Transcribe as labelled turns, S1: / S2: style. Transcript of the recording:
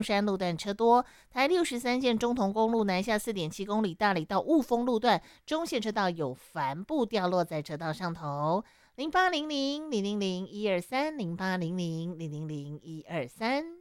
S1: 山路段车多，台63线中同公路南下4.7公里，大理到雾峰路段中线车道有帆布掉落在车道上头。08000001230800000123。